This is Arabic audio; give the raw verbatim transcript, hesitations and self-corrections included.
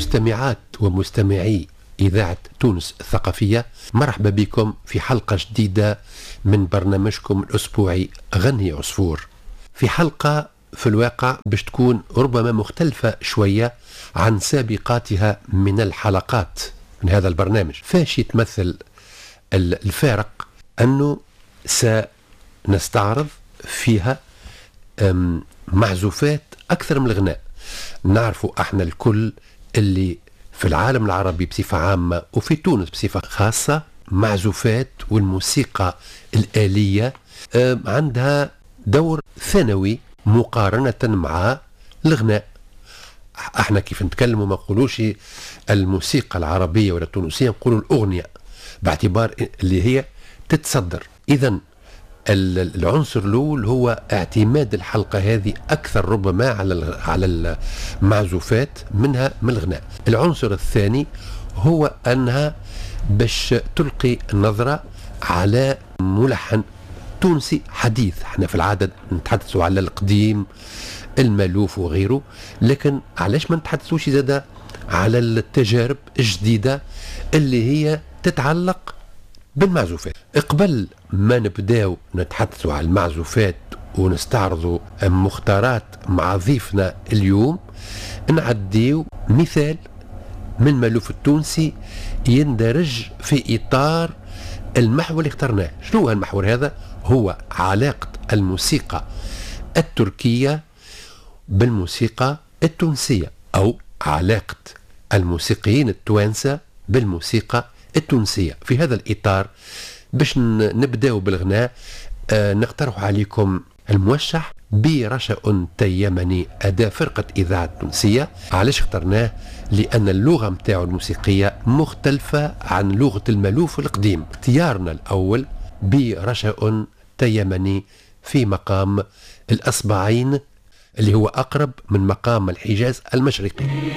مستمعات ومستمعي إذاعة تونس الثقافية، مرحبا بكم في حلقة جديدة من برنامجكم الأسبوعي غني عصفور. في حلقة في الواقع باش تكون ربما مختلفة شوية عن سابقاتها من الحلقات من هذا البرنامج. فاش يتمثل الفارق أنه سنستعرض فيها معزوفات أكثر من الغناء. نعرفوا احنا الكل اللي في العالم العربي بصفة عامة وفي تونس بصفة خاصة معزوفات والموسيقى الآلية عندها دور ثانوي مقارنة مع الغناء. احنا كيف نتكلموا ما نقولوش الموسيقى العربية ولا التونسية، نقولوا الأغنية باعتبار اللي هي تتصدر. إذا العنصر الأول هو اعتماد الحلقة هذه أكثر ربما على على المعزوفات منها من الغناء. العنصر الثاني هو أنها باش تلقي نظرة على ملحن تونسي حديث. احنا في العادة نتحدثوا على القديم المألوف وغيره، لكن علاش ما نتحدثوش زادا على التجارب الجديدة اللي هي تتعلق بالمعزوفات. قبل ما نبداو نتحدثوا على المعزوفات ونستعرضوا مختارات مع ضيفنا اليوم، نعديو مثال من المألوف التونسي يندرج في إطار المحور اللي اخترناه. شنو هو المحور هذا؟ هو علاقة الموسيقى التركية بالموسيقى التونسية، أو علاقة الموسيقيين التوانسة بالموسيقى التونسية. في هذا الإطار باش نبداو بالغناء، آه نقترح عليكم الموشح برشا تيمني أداء فرقة إذاعة تونسية. علاش اخترناه؟ لأن اللغة متاعه الموسيقية مختلفة عن لغة المألوف القديم. اختيارنا الأول برشا تيمني في مقام الأصبعين اللي هو أقرب من مقام الحجاز المشرقي.